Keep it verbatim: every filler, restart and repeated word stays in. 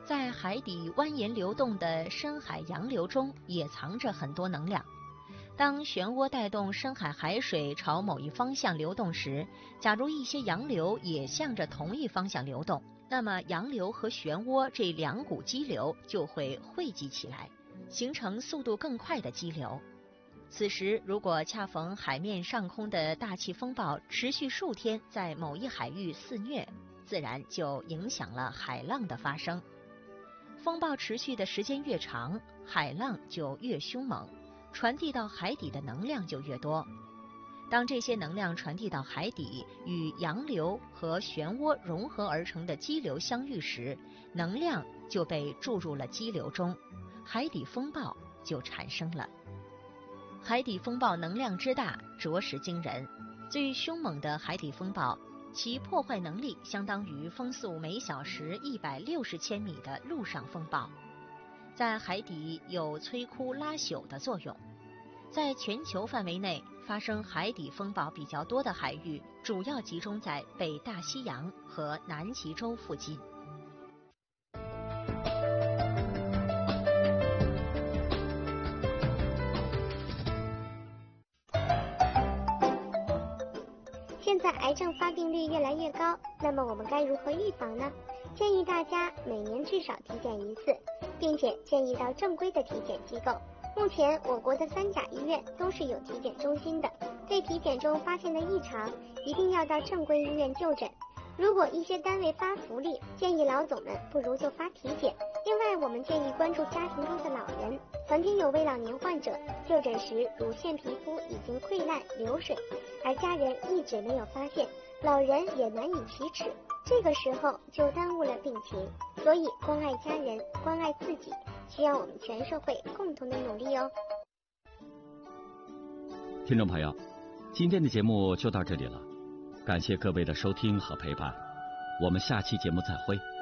在海底蜿蜒流动的深海洋流中也藏着很多能量。当漩涡带动深海海水朝某一方向流动时，假如一些洋流也向着同一方向流动，那么洋流和漩涡这两股激流就会汇集起来，形成速度更快的激流。此时如果恰逢海面上空的大气风暴持续数天在某一海域肆虐，自然就影响了海浪的发生。风暴持续的时间越长，海浪就越凶猛，传递到海底的能量就越多。当这些能量传递到海底，与洋流和漩涡融合而成的激流相遇时，能量就被注入了激流中，海底风暴就产生了。海底风暴能量之大，着实惊人。最凶猛的海底风暴，其破坏能力相当于风速每小时一百六十千米的陆上风暴，在海底有摧枯拉朽的作用。在全球范围内，发生海底风暴比较多的海域，主要集中在北大西洋和南极洲附近。 现在癌症发病率越来越高，那么我们该如何预防呢？建议大家每年至少体检一次，并且建议到正规的体检机构。目前我国的三甲医院都是有体检中心的，对体检中发现的异常，一定要到正规医院就诊。如果一些单位发福利，建议老总们不如就发体检。另外，我们建议关注家庭中的老人。曾经有位老年患者就诊时，乳腺皮肤已经溃烂流水，而家人一直没有发现，老人也难以启齿，这个时候就耽误了病情。所以关爱家人，关爱自己，需要我们全社会共同的努力哦。 听众朋友，今天的节目就到这里了，感谢各位的收听和陪伴，我们下期节目再会。